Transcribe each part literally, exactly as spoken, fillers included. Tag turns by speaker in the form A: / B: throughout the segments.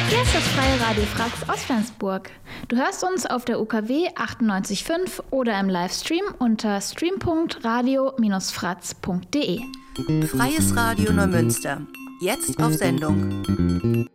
A: Hier ist das Freie Radio Frax aus Flensburg. Du hörst uns auf der U K W achtundneunzig Komma fünf oder im Livestream unter stream punkt radio Bindestrich fratz punkt de.
B: Freies Radio Neumünster. Jetzt auf Sendung.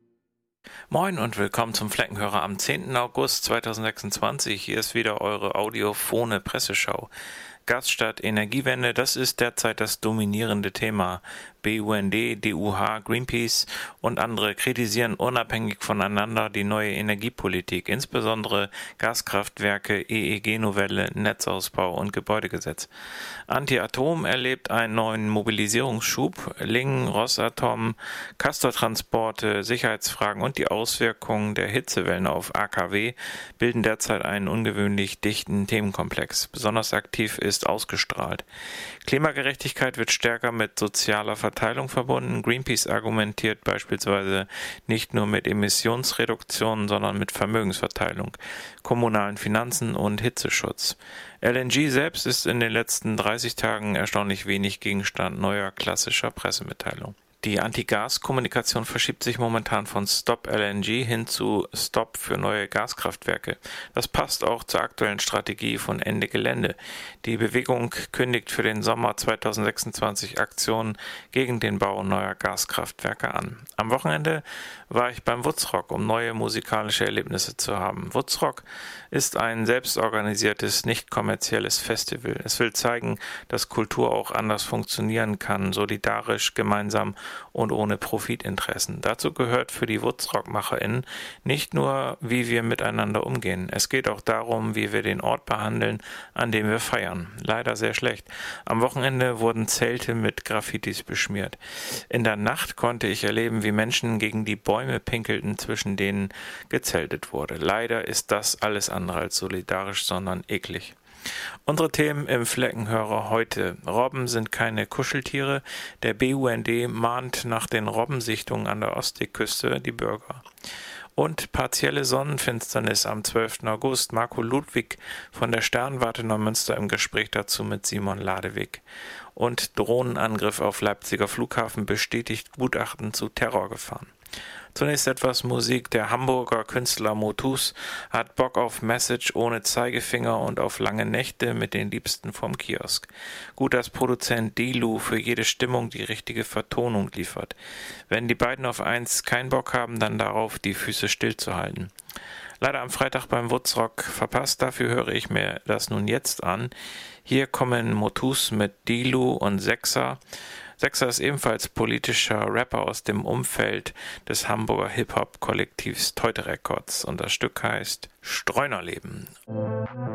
C: Moin und willkommen zum Fleckenhörer am zehnten August zweitausendsechsundzwanzig. Hier ist wieder eure audiophone Presseschau. Gas statt Energiewende, das ist derzeit das dominierende Thema. B U N D, D U H, Greenpeace und andere kritisieren unabhängig voneinander die neue Energiepolitik, insbesondere Gaskraftwerke, E E G-Novelle, Netzausbau und Gebäudegesetz. Anti-Atom erlebt einen neuen Mobilisierungsschub. Lingen, Rosatom, Castortransporte, Sicherheitsfragen und die Auswirkungen der Hitzewellen auf A K W bilden derzeit einen ungewöhnlich dichten Themenkomplex. Besonders aktiv ist ausgestrahlt. Klimagerechtigkeit wird stärker mit sozialer Verteilung verbunden. Greenpeace argumentiert beispielsweise nicht nur mit Emissionsreduktionen, sondern mit Vermögensverteilung, kommunalen Finanzen und Hitzeschutz. L N G selbst ist in den letzten dreißig Tagen erstaunlich wenig Gegenstand neuer klassischer Pressemitteilungen. Die Anti-Gas-Kommunikation verschiebt sich momentan von Stop L N G hin zu Stop für neue Gaskraftwerke. Das passt auch zur aktuellen Strategie von Ende Gelände. Die Bewegung kündigt für den Sommer zweitausendsechsundzwanzig Aktionen gegen den Bau neuer Gaskraftwerke an. Am Wochenende war ich beim Wutzrock, um neue musikalische Erlebnisse zu haben. Wutzrock ist ein selbstorganisiertes, nicht kommerzielles Festival. Es will zeigen, dass Kultur auch anders funktionieren kann, solidarisch, gemeinsam und ohne Profitinteressen. Dazu gehört für die WutzrockmacherInnen nicht nur, wie wir miteinander umgehen. Es geht auch darum, wie wir den Ort behandeln, an dem wir feiern. Leider sehr schlecht. Am Wochenende wurden Zelte mit Graffitis beschmiert. In der Nacht konnte ich erleben, wie Menschen gegen die Bäume pinkelten, zwischen denen gezeltet wurde. Leider ist das alles andere als solidarisch, sondern eklig. Unsere Themen im Fleckenhörer heute. Robben sind keine Kuscheltiere. Der B U N D mahnt nach den Robbensichtungen an der Ostseeküste die Bürger. Und partielle Sonnenfinsternis am zwölften August. Marco Ludwig von der Sternwarte Neumünster im Gespräch dazu mit Simon Ladewig. Und Drohnenangriff auf Leipziger Flughafen bestätigt Gutachten zu Terrorgefahren. Zunächst etwas Musik. Der Hamburger Künstler Motus hat Bock auf Message ohne Zeigefinger und auf lange Nächte mit den Liebsten vom Kiosk. Gut, dass Produzent Dilu für jede Stimmung die richtige Vertonung liefert. Wenn die beiden auf eins keinen Bock haben, dann darauf, die Füße stillzuhalten. Leider am Freitag beim Wutzrock verpasst, dafür höre ich mir das nun jetzt an. Hier kommen Motus mit Dilu und Sechser. Sechser ist ebenfalls politischer Rapper aus dem Umfeld des Hamburger Hip-Hop-Kollektivs Teute Records und das Stück heißt Streunerleben.